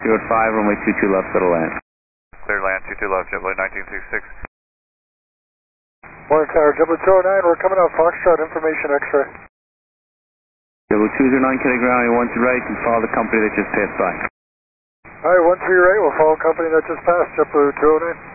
You're at 5, runway 22 left, settle land. Clear land, 22 left, JetBlue 1966. Morning Tower, JetBlue 209, we're coming out Foxtrot, information X-ray. JetBlue 209, Kenny ground, 13 right, and follow the company that just passed by. Alright, 13 right, we'll follow company that just passed, JetBlue 209.